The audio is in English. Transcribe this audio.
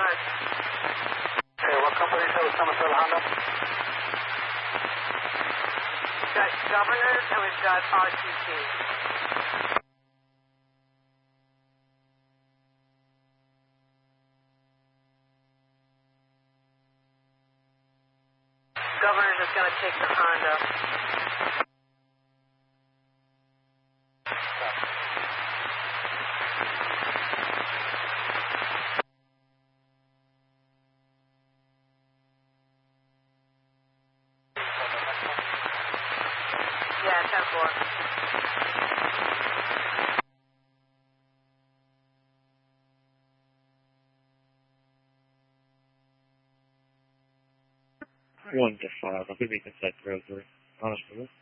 Nice. Okay, what company is 777 Honda? We've got Governor and we've got RTC. Governor's just going to take the Honda. Yeah, 10-4. One to 5. I'll give you the set 03. Honest with it.